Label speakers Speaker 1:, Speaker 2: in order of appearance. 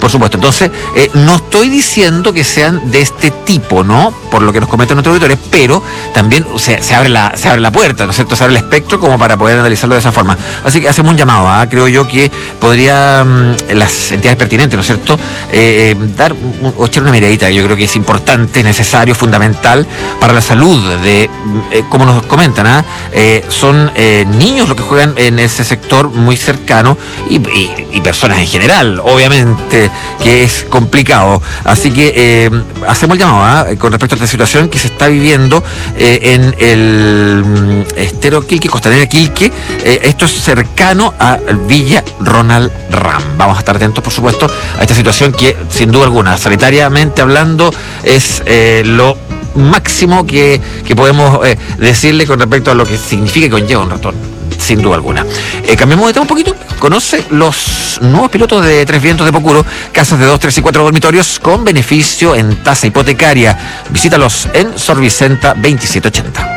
Speaker 1: Por supuesto. Entonces, no estoy diciendo que sean de este tipo, ¿no? Por lo que nos comentan nuestros auditores, pero también se abre la puerta, ¿no es cierto? Se abre el espectro como para poder analizarlo de esa forma. Así que hacemos un llamado, creo yo que podría las entidades pertinentes, ¿no es cierto? Dar o echar una miradita, yo creo que es importante, necesario, fundamental para la salud de, como nos comentan, son niños los que juegan en ese sector muy cercano y personas en general, obviamente que es complicado. Así que hacemos el llamado con respecto a esta situación que se está viviendo en el Estero Quilque, Costanera Quilque. Esto es cercano a Villa Ronald Ram. Vamos a estar atentos, por supuesto, a esta situación que, sin duda alguna, sanitariamente hablando, es lo máximo que podemos decirle con respecto a lo que significa y conlleva un ratón, sin duda alguna. Cambiamos de tema un poquito. Conoce los nuevos pilotos de Tres Vientos de Pocuro, casas de 2, 3 y 4 dormitorios con beneficio en tasa hipotecaria. Visítalos en Sor Vicenta 2780.